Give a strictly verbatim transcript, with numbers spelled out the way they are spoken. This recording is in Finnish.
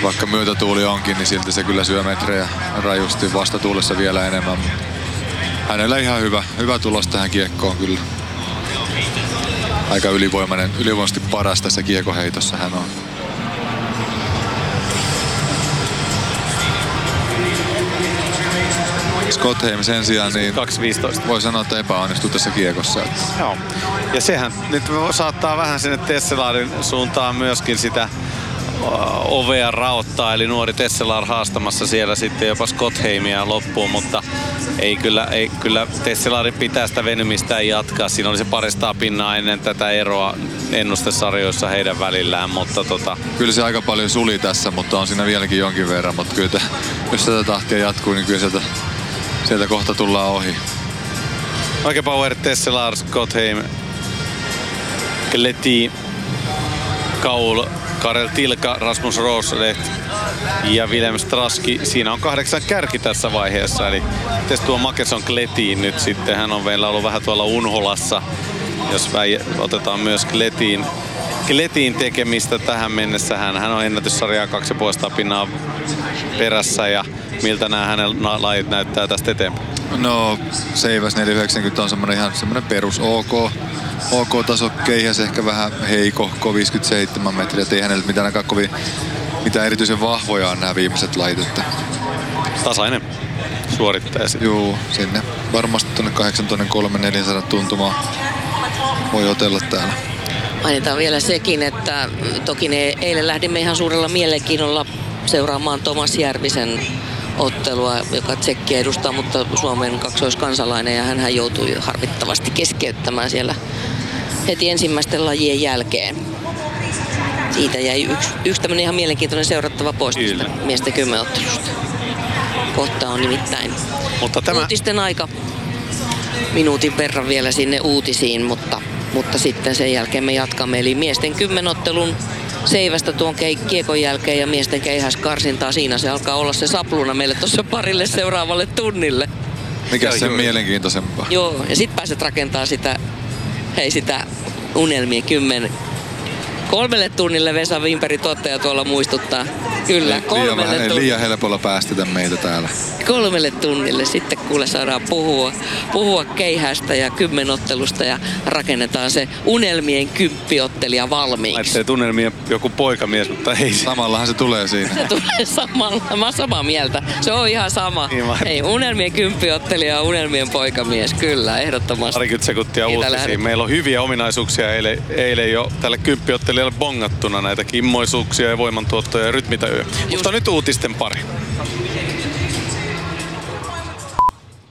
vaikka myötätuuli onkin, niin silti se kyllä syö metrejä rajusti, vastatuulessa vielä enemmän. Hänellä ihan hyvä, hyvä tulos tähän kiekkoon kyllä. Aika ylivoimainen, ylivoimaisesti paras tässä kiekoheitossa hän on. Skotheim sen sijaan niin kaksi viisitoista. Voi sanoa, että epäonnistui tässä kiekossa. Joo. Ja sehän nyt saattaa vähän sinne Tesselarin suuntaan myöskin sitä ovea raottaa, eli nuori Tesselar haastamassa siellä sitten jopa Skotheimia loppuun, mutta ei kyllä, ei kyllä Tesselarin pitää sitä venymistään jatkaa. Siinä oli se paristaa pinnaa ennen tätä eroa ennustesarjoissa heidän välillään, mutta tota... Kyllä se aika paljon suli tässä, mutta on siinä vieläkin jonkin verran, mutta kyllä te, jos tätä tahtia jatkuu, niin kyllä sieltä, sieltä kohta tullaan ohi. Oikein Power, Tesselar, Skotheim, Kleti, Kaul, Karel Tilka, Rasmus Rosleht ja Wilhelm Straski. Siinä on kahdeksan kärki tässä vaiheessa. Eli tässä tuo Makeson Kletiin nyt sitten. Hän on vielä ollut vähän tuolla unholassa. Jos otetaan myös Kletiin, Kletiin tekemistä tähän mennessä. Hän, hän on ennätyssarjaa kaksi ja puolesta pinnaa perässä. Ja miltä nämä hänen lajit näyttää tästä eteenpäin? No, Seiväs neljä yhdeksänkymmentä on semmoinen ihan semmoinen perus OK. OK-taso, Keihäs ehkä vähän heikohko, viisikymmentäseitsemän metriä. Ei hänellä mitään, kovin, mitään erityisen vahvoja on nämä viimeiset lait. Että... Tasainen suorittaja sitten. Juu, sinne varmasti tuonne kahdeksantuhatta neljäsataa tuntumaan voi otella täällä. Mainitaan vielä sekin, että toki ne eilen lähdimme ihan suurella mielenkiinnolla seuraamaan Tomas Järvisen ottelua, joka Tsekkiä edustaa, mutta Suomen kaksoiskansalainen, ja hän joutui harvittavasti keskeyttämään siellä heti ensimmäisten lajien jälkeen. Siitä jäi yksi, yksi tämmöinen ihan mielenkiintoinen seurattava pois tästä miesten kymmenottelusta. Kohta on nimittäin mutta tämä... uutisten aika. Minuutin verran vielä sinne uutisiin, mutta, mutta sitten sen jälkeen me jatkamme. Eli miesten kymmenottelun Seivästä tuon kiekon jälkeen ja miesten keihäskarsintaa. Siinä se alkaa olla se sapluna meille tuossa parille seuraavalle tunnille. Mikä se mielenkiintoisempaa? Joo, ja sit pääset rakentaa sitä, hei sitä unelmien kymmen. Kolmelle tunnille Vesa Wimperi tuottaja tuolla muistuttaa. Kyllä, kolmelle tunnille. Ei liian helpolla päästetä meitä täällä. Kolmelle tunnille. Sitten kuule saadaan puhua, puhua keihästä ja kymmenottelusta ja rakennetaan se unelmien kymppiottelija valmiiksi. Laittee tunnelmien joku poikamies, mutta ei. Samallahan se tulee siinä. Se tulee samalla. Mä oon samaa mieltä. Se on ihan sama. Niin ei, unelmien kymppiottelija ja unelmien poikamies. Kyllä, ehdottomasti. Parikymmentä sekuntia uutisiin. Meillä on hyviä ominaisuuksia eilen, eilen jo tälle kymppiottelijalle bongattuna näitä kimmoisuuksia ja voimantuottoja ja rytmitäyö. Mutta nyt uutisten pari.